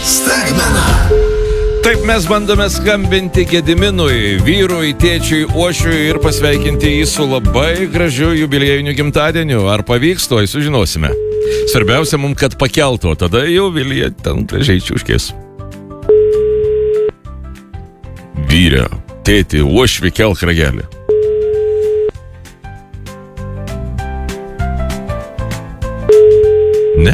Staigmena. Taip mes bandome skambinti Gediminui, vyrui, tėčiui, Uošviui ir pasveikinti jį su labai gražiu jubiliejiniu gimtadieniu. Ar pavyks, to sužinosime. Svarbiausia mums, kad pakeltų, o tada jau Vilija ten gražiai čiūškės. Vyre, tėti, Uošvi, kelk ragelį. Ne?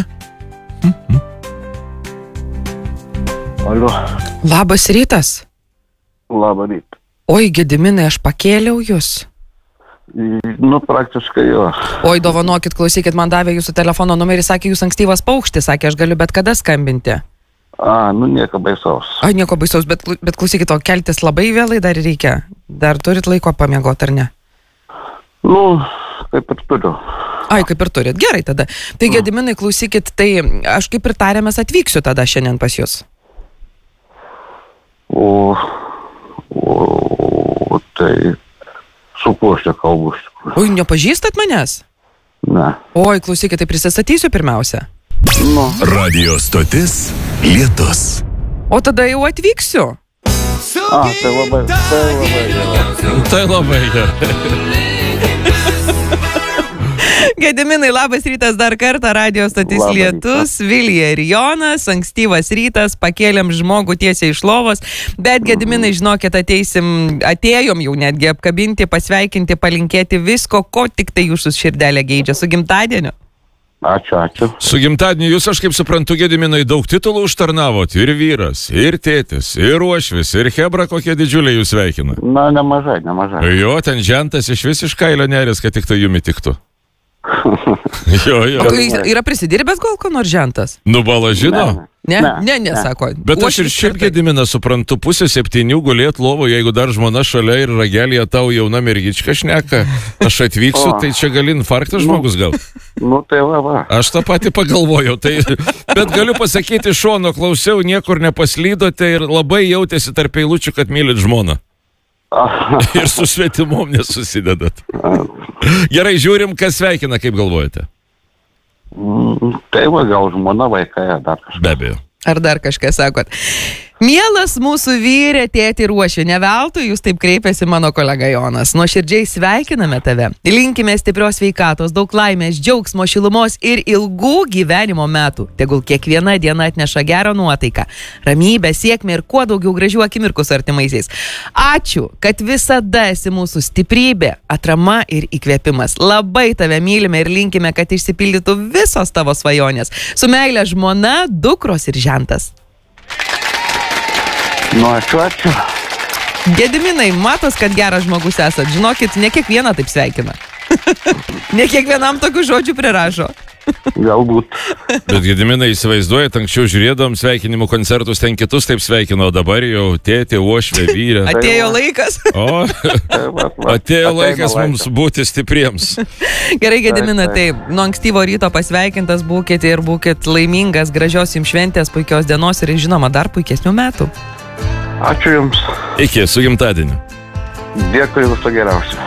Alio. Labas rytas. Labą rytą. Oi, Gediminai, aš pakėliau jūs. Praktiškai jo. Oi, dovanokit, klausykit, man davė jūsų telefono numerį, sakė, jūs ankstyvas paukštis, sakė, aš galiu bet kada skambinti. Nieko baisaus. Nieko baisaus, bet klausykit, o keltis labai vėlai dar reikia. Dar turit laiko pamiegoti, ar ne? Kaip ir turiu. Kaip ir turit. Gerai tada. Tai Gediminai, klausykit, tai aš kaip ir tarėmės atvyksiu tada šiandien pas jūs. Tai su kuo aš čia kalbu? Oi, nepažįstat manęs? Ne. Oi, klausykit, tai prisistatysiu pirmiausia. Radio stotis Lietus. O tada jau atvyksiu. Tai labai gerai. Gediminai, labas rytas dar kartą, radio stotis Lietus, Vilija ir Jonas, ankstyvas rytas, pakėlėm žmogų tiesiai iš lovos, bet Gediminai, žinokit, atėjom jau netgi apkabinti, pasveikinti, palinkėti visko, ko tik tai jūsų širdelė geidžia. Su gimtadieniu. Ačiū. Su gimtadieniu jūs, aš kaip suprantu, Gediminai, daug titulų užtarnavot. Ir vyras, ir tėtis, ir Uošvis, ir Hebra, kokie didžiuliai jūs sveikina. Nemažai. Jo, ten žentas iš vis iš kailio neris, kad tik tai jumi tiktų. Jo. Yra prisidirbęs gal ko nors žentas? Bala žino? Ne, sako. Bet aš ir šiaip, Gediminą, suprantu, 6:30 gulėt lovo, jeigu dar žmona šalia ir ragelėje tau jauna mergička šneka, aš atvyksiu, tai čia gali infarktas žmogus gal. Tai va. Aš tą patį pagalvojau, bet galiu pasakyti šono, klausiau, niekur nepaslydote ir labai jautėsi tarp eilučių, kad mylit žmoną. Ir su svetimom nesusidedat. Gerai, žiūrim, kas sveikina, kaip galvojate. Tai va, gal žmona, vaikai, dar kažkas. Be abejo. Ar dar kažkas sakot? Mielas mūsų vyrė, tėti ir Uošvi, ne veltui jūs taip kreipėsi mano kolega Jonas. Nuoširdžiai sveikiname tave. Linkime stiprios sveikatos, daug laimės, džiaugsmo, šilumos ir ilgų gyvenimo metų. Tegul kiekviena diena atneša gerą nuotaiką, ramybę, sėkmę ir kuo daugiau gražių akimirkų su artimaisiais. Ačiū, kad visada esi mūsų stiprybė, atrama ir įkvėpimas. Labai tave mylime ir linkime, kad išsipildytų visos tavo svajonės. Su meile žmona, dukros ir žentas. Ačiū. Gediminai, matos, kad geras žmogus esat. Žinokit, ne kiekvieną taip sveikina. Ne kiekvienam tokių žodžių prirašo. Galbūt. Bet Gediminai, įsivaizduojat, anksčiau žiūrėdavom sveikinimų koncertus, ten kitus taip sveikino, o dabar jau tėtė, Uošvė, vyrė. Atėjo laikas. Atėjo laikas mums būti stipriems. Gerai, Gediminai, tai nuo ankstyvo ryto pasveikintas būkit ir būkit laimingas, gražios jums šventės, puikios dienos ir žinoma dar puikesnių metų. Ačiū jums. Iki, su gimtadieniu. Dėkui, viso geriausio.